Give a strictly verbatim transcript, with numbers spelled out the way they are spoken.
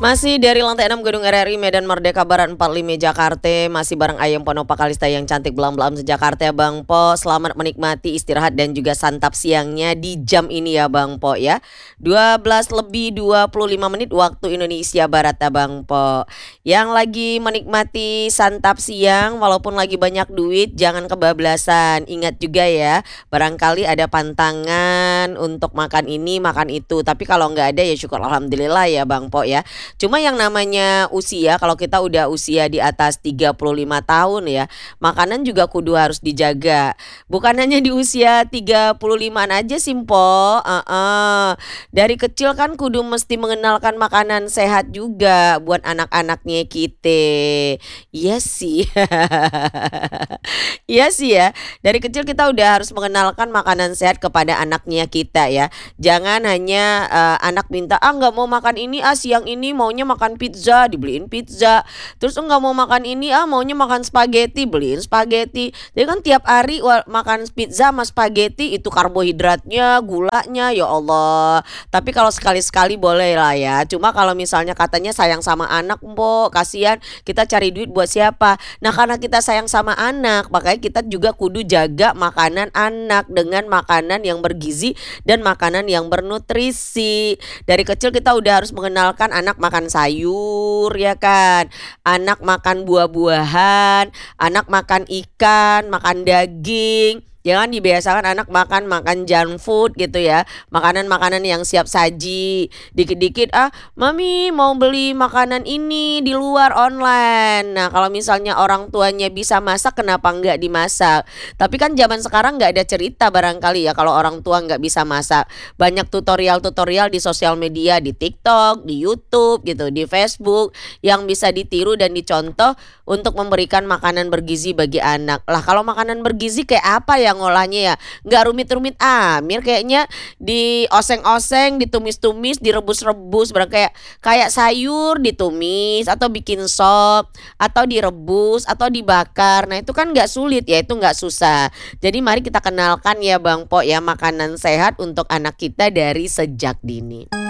Masih dari lantai enam Gedung R R I Medan Merdeka Barat empat puluh lima Jakarta, masih bareng Ayam Ponopa Kalista yang cantik belam-belam se-Jakarta ya Bang Po. Selamat menikmati istirahat dan juga santap siangnya di jam ini ya Bang Po ya. dua belas lebih dua puluh lima menit waktu Indonesia Barat ya Bang Po. Yang lagi menikmati santap siang walaupun lagi banyak duit jangan kebablasan. Ingat juga ya, barangkali ada pantangan untuk makan ini makan itu. Tapi kalau nggak ada ya syukur alhamdulillah ya Bang Po ya. Cuma yang namanya usia, kalau kita udah usia di atas tiga puluh lima tahun ya, makanan juga kudu harus dijaga. Bukan hanya di usia tiga puluh limaan aja Simpo. Uh-uh. Dari kecil kan kudu mesti mengenalkan makanan sehat juga buat anak-anaknya kita. Iya sih. Iya sih ya. Dari kecil kita udah harus mengenalkan makanan sehat kepada anaknya kita ya. Jangan hanya uh, anak minta ah nggak mau makan ini ah siang ini maunya makan pizza, dibeliin pizza. Terus enggak mau makan ini, ah maunya makan spaghetti, beliin spaghetti. Jadi kan tiap hari wah, makan pizza sama spaghetti itu karbohidratnya, gulanya, ya Allah. Tapi kalau sekali-sekali boleh lah ya. Cuma kalau misalnya katanya sayang sama anak, Mbok, kasihan kita cari duit buat siapa? Nah, karena kita sayang sama anak, makanya kita juga kudu jaga makanan anak dengan makanan yang bergizi dan makanan yang bernutrisi. Dari kecil kita udah harus mengenalkan anak makan sayur ya kan, anak makan buah-buahan, anak makan ikan, makan daging. Jangan dibiasakan anak makan makan junk food gitu ya. Makanan-makanan yang siap saji. Dikit-dikit ah, mami mau beli makanan ini di luar online. Nah, kalau misalnya orang tuanya bisa masak kenapa nggak dimasak? Tapi kan zaman sekarang nggak ada cerita barangkali ya kalau orang tua nggak bisa masak. Banyak tutorial-tutorial di sosial media, di TikTok, di YouTube gitu, di Facebook yang bisa ditiru dan dicontoh untuk memberikan makanan bergizi bagi anak. Lah kalau makanan bergizi kayak apa ya ngolahnya ya, nggak rumit-rumit amir kayaknya, dioseng-oseng, ditumis-tumis, direbus-rebus, barang kayak kayak sayur ditumis atau bikin sop atau direbus atau dibakar. Nah itu kan nggak sulit ya, itu nggak susah. Jadi mari kita kenalkan ya Bang Po ya makanan sehat untuk anak kita dari sejak dini.